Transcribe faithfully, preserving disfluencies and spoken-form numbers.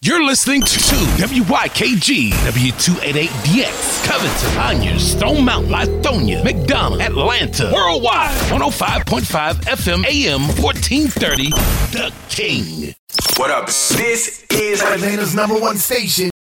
You're listening to W Y K G, W two eighty-eight D X, Covington, Conyers, Stone Mountain, Lithonia, McDonough, Atlanta, Worldwide, one oh five point five F M, A M, fourteen thirty, The King. What up? This is Atlanta's number one station.